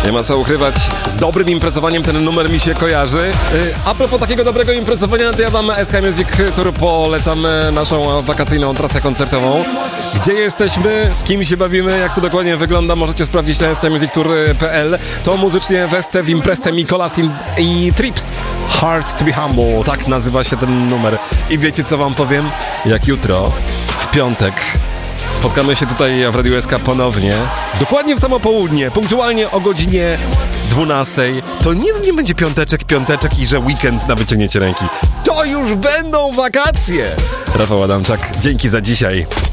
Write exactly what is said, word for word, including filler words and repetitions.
Nie ma co ukrywać, z dobrym imprezowaniem ten numer mi się kojarzy. A propos takiego dobrego imprezowania, to ja wam S K Music Tour polecam, naszą wakacyjną trasę koncertową. Gdzie jesteśmy, z kim się bawimy, jak to dokładnie wygląda, możecie sprawdzić na s k music tour kropka p l. To muzycznie Wesce w imprezce Mikolas i Trips. Hard to be humble, tak nazywa się ten numer. I wiecie co wam powiem? Jak jutro, w piątek, spotkamy się tutaj w Radiu S K ponownie, dokładnie w samo południe, punktualnie o godzinie dwunastej. To nie, nie będzie piąteczek, piąteczek i że weekend na wyciągnięcie ręki. To już będą wakacje! Rafał Adamczak, dzięki za dzisiaj.